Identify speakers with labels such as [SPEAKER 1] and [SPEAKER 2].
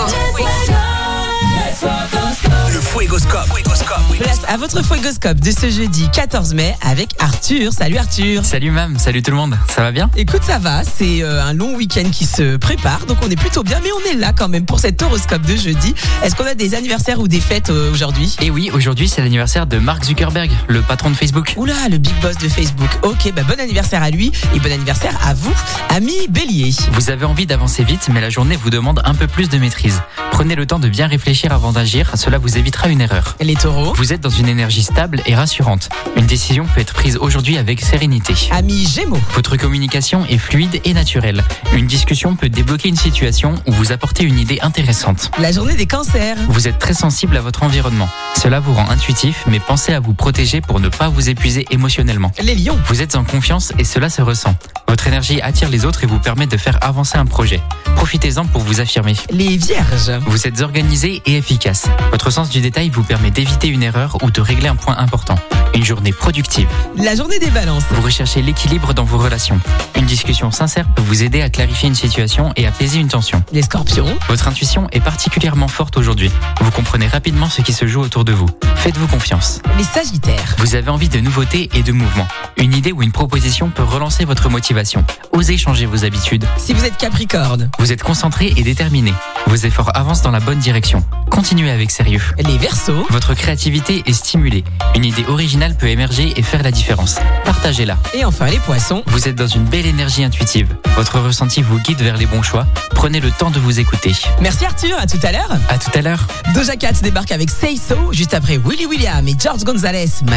[SPEAKER 1] Le Fuegoscope.
[SPEAKER 2] Place à votre Fuegoscope de ce jeudi 14 mai avec Arthur. Salut Arthur.
[SPEAKER 3] Salut Mam, salut tout le monde, ça va bien?
[SPEAKER 2] Écoute, ça va, c'est un long week-end qui se prépare, donc on est plutôt bien, mais on est là quand même pour cet horoscope de jeudi. Est-ce qu'on a des anniversaires ou des fêtes aujourd'hui?
[SPEAKER 3] Et oui, aujourd'hui c'est l'anniversaire de Mark Zuckerberg, le patron de Facebook.
[SPEAKER 2] Oula, le big boss de Facebook. Ok, bon anniversaire à lui et bon anniversaire à vous, ami Bélier.
[SPEAKER 3] Vous avez envie d'avancer vite, mais la journée vous demande un peu plus de maîtrise. Prenez le temps de bien réfléchir avant d'agir, cela vous évitera une erreur.
[SPEAKER 2] Les taureaux.
[SPEAKER 3] Vous êtes dans une énergie stable et rassurante. Une décision peut être prise aujourd'hui avec sérénité.
[SPEAKER 2] Ami Gémeaux.
[SPEAKER 3] Votre communication est fluide et naturelle. Une discussion peut débloquer une situation ou vous apporter une idée intéressante.
[SPEAKER 2] La journée des cancers.
[SPEAKER 3] Vous êtes très sensible à votre environnement. Cela vous rend intuitif, mais pensez à vous protéger pour ne pas vous épuiser émotionnellement.
[SPEAKER 2] Les lions.
[SPEAKER 3] Vous êtes en confiance et cela se ressent. Votre énergie attire les autres et vous permet de faire avancer un projet. Profitez-en pour vous affirmer.
[SPEAKER 2] Les vierges.
[SPEAKER 3] Vous êtes organisé et efficace. Votre sens du détail vous permet d'éviter une erreur ou de régler un point important. Une journée productive.
[SPEAKER 2] La journée des balances.
[SPEAKER 3] Vous recherchez l'équilibre dans vos relations. Une discussion sincère peut vous aider à clarifier une situation et apaiser une tension.
[SPEAKER 2] Les scorpions.
[SPEAKER 3] Votre intuition est particulièrement forte aujourd'hui. Vous comprenez rapidement ce qui se joue autour de vous. Faites-vous confiance.
[SPEAKER 2] Les sagittaires.
[SPEAKER 3] Vous avez envie de nouveautés et de mouvements. Une idée ou une proposition peut relancer votre motivation. Osez changer vos habitudes.
[SPEAKER 2] Si vous êtes capricorne.
[SPEAKER 3] Vous êtes concentré et déterminé. Vos efforts avancent dans la bonne direction. Continuez avec sérieux.
[SPEAKER 2] Les verseaux.
[SPEAKER 3] Votre créativité est stimulée. Une idée originale peut émerger et faire la différence. Partagez-la.
[SPEAKER 2] Et enfin les poissons.
[SPEAKER 3] Vous êtes dans une belle énergie intuitive. Votre ressenti vous guide vers les bons choix. Prenez le temps de vous écouter.
[SPEAKER 2] Merci Arthur, à tout à l'heure.
[SPEAKER 3] À tout à l'heure.
[SPEAKER 2] Doja Cat débarque avec Say So, juste après Willy William et George Gonzalez.